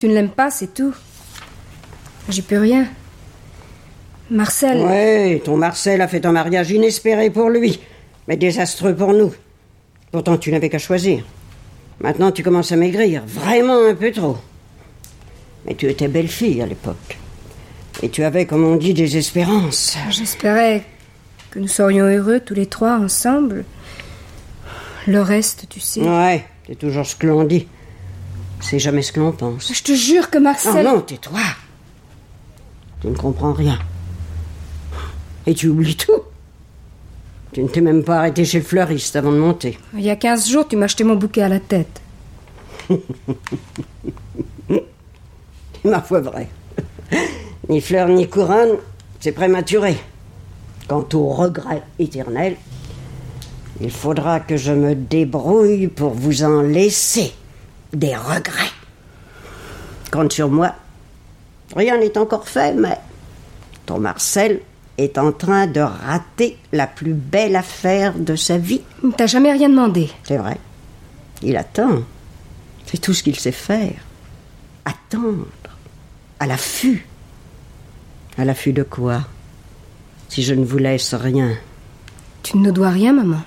Tu ne l'aimes pas, c'est tout. J'y peux rien. Marcel... Ouais, ton Marcel a fait un mariage inespéré pour lui, mais désastreux pour nous. Pourtant, tu n'avais qu'à choisir. Maintenant, tu commences à maigrir, vraiment un peu trop. Mais tu étais belle fille à l'époque. Et tu avais, comme on dit, des espérances. J'espérais que nous serions heureux tous les trois ensemble. Le reste, tu sais... Ouais, c'est toujours ce que l'on dit. C'est jamais ce que l'on pense. Je te jure que Marcel... Non, tais-toi. Tu ne comprends rien. Et tu oublies tout. Tu ne t'es même pas arrêté chez le fleuriste avant de monter. Il y a 15 jours, tu m'as acheté mon bouquet à la tête. Ma foi, vrai. Ni fleurs ni couronne, c'est prématuré. Quant au regret éternel, il faudra que je me débrouille pour vous en laisser des regrets. Compte sur moi. Rien n'est encore fait, mais ton Marcel est en train de rater la plus belle affaire de sa vie. T'as jamais rien demandé. C'est vrai. Il attend. C'est tout ce qu'il sait faire. Attendre. À l'affût. À l'affût de quoi? Si je ne vous laisse rien. Tu ne nous dois rien, maman.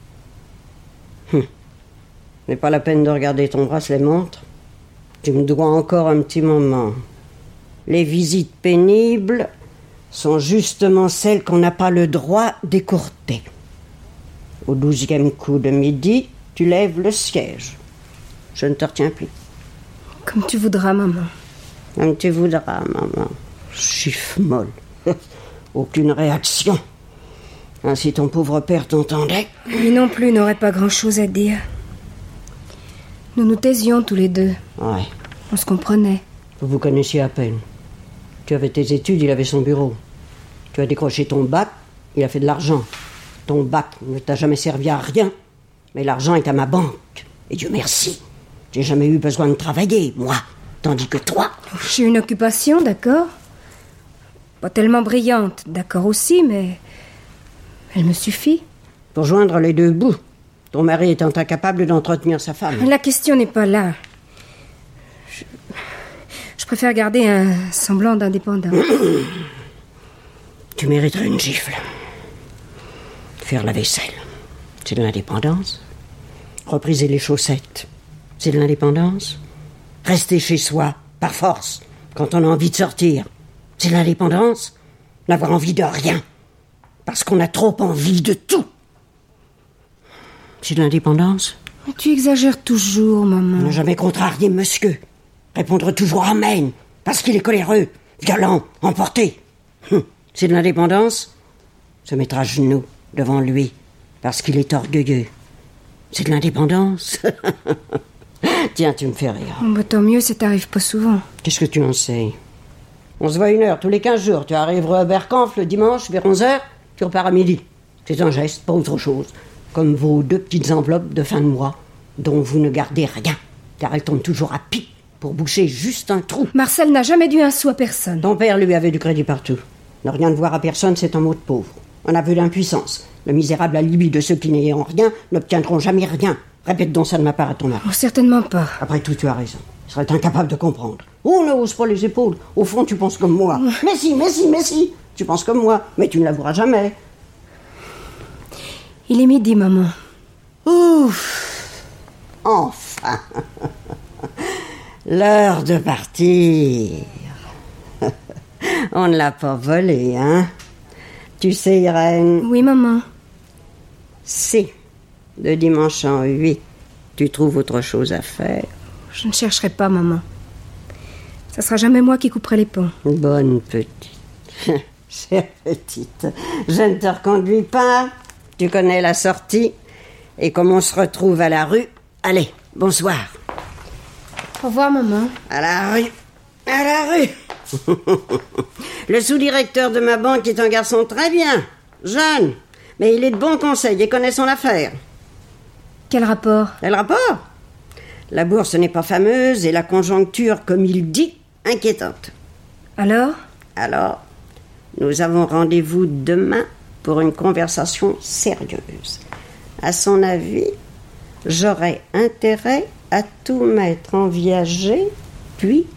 N'est pas la peine de regarder ton bracelet montre. Tu me dois encore un petit moment. Les visites pénibles sont justement celles qu'on n'a pas le droit d'écourter. Au 12e coup de midi, tu lèves le siège. Je ne te retiens plus. Comme tu voudras, maman. Comme tu voudras, maman. Chiffre molle. Aucune réaction. Ainsi ton pauvre père t'entendait. Lui non plus n'aurait pas grand-chose à dire. Nous nous taisions tous les deux. Ouais. On se comprenait. Vous vous connaissiez à peine. Tu avais tes études, il avait son bureau. Tu as décroché ton bac, il a fait de l'argent. Ton bac ne t'a jamais servi à rien, mais l'argent est à ma banque. Et Dieu merci, j'ai jamais eu besoin de travailler, moi. Tandis que toi... J'ai une occupation, d'accord. Pas tellement brillante, d'accord aussi, mais... elle me suffit. Pour joindre les deux bouts, ton mari étant incapable d'entretenir sa femme. La question n'est pas là. Je préfère garder un semblant d'indépendance. Tu mériterais une gifle. Faire la vaisselle, c'est de l'indépendance. Repriser les chaussettes, c'est de l'indépendance. Rester chez soi, par force, quand on a envie de sortir, c'est de l'indépendance. N'avoir envie de rien, parce qu'on a trop envie de tout. C'est de l'indépendance. Tu exagères toujours, maman. Ne jamais contrarier monsieur. Répondre toujours amen, parce qu'il est coléreux, violent, emporté. C'est de l'indépendance. Se mettre à genoux devant lui, parce qu'il est orgueilleux. C'est de l'indépendance. Tiens, tu me fais rire. Tant mieux, ça t'arrive pas souvent. Qu'est-ce que tu en sais? On se voit 1 heure tous les 15 jours. Tu arriveras à Bercanf le dimanche vers 11h, tu repars à midi. C'est un geste, pas autre chose. Comme vos 2 petites enveloppes de fin de mois, dont vous ne gardez rien, car elles tombent toujours à pic pour boucher juste un trou. Marcel n'a jamais dû un sou à personne. Ton père lui avait du crédit partout. Ne rien devoir à personne, c'est un mot de pauvre. Un aveu d'impuissance. Le misérable alibi de ceux qui n'ayant rien n'obtiendront jamais rien. Répète donc ça de ma part à ton mari. Oh, certainement pas. Après tout, tu as raison. Il serait incapable de comprendre. Oh, ne hausse pas les épaules. Au fond, tu penses comme moi. Mais si. Tu penses comme moi, mais tu ne l'avoueras jamais. Il est midi, maman. Ouf. Enfin. L'heure de partir. On ne l'a pas volé, hein? Tu sais, Irène... Oui, maman. Si, de dimanche en 8, tu trouves autre chose à faire. Je ne chercherai pas, maman. Ça sera jamais moi qui couperai les ponts. Bonne petite. Chère petite, je ne te reconduis pas. Tu connais la sortie. Et comme on se retrouve à la rue, allez, bonsoir. Au revoir, maman. À la rue. À la rue. Le sous-directeur de ma banque est un garçon très bien, jeune, mais il est de bons conseils et connaît son affaire. Quel rapport? Quel rapport? La bourse n'est pas fameuse et la conjoncture, comme il dit, inquiétante. Alors, nous avons rendez-vous demain pour une conversation sérieuse. À son avis, j'aurais intérêt à tout mettre en viager, puis